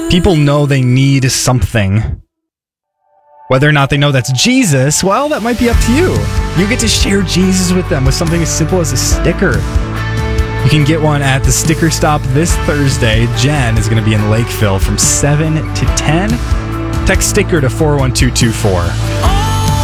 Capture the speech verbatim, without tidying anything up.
People know they need something. Whether or not they know that's Jesus, well, that might be up to you. You get to share Jesus with them with something as simple as a sticker. You can get one at the sticker stop this Thursday. Jen is going to be in Lakeville from seven to ten. Text sticker to four one two two four.